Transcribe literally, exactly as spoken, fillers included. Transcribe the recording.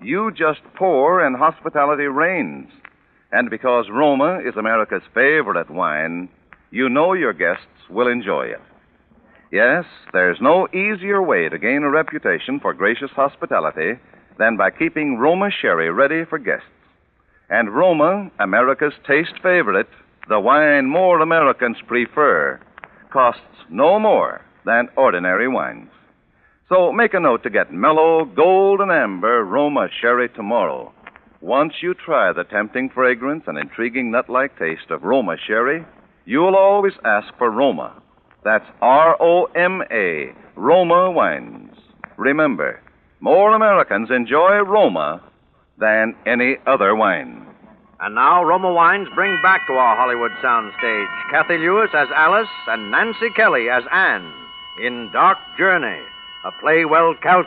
you just pour and hospitality reigns. And because Roma is America's favorite wine, you know your guests will enjoy it. Yes, there's no easier way to gain a reputation for gracious hospitality than by keeping Roma sherry ready for guests. And Roma, America's taste favorite, the wine more Americans prefer, costs no more than ordinary wines. So make a note to get mellow, golden amber Roma sherry tomorrow. Once you try the tempting fragrance and intriguing nut-like taste of Roma sherry, you'll always ask for Roma. That's R O M A, Roma wines. Remember, more Americans enjoy Roma than any other wine. And now Roma Wines bring back to our Hollywood soundstage Kathy Lewis as Alice and Nancy Kelly as Anne in Dark Journey, a play well calculated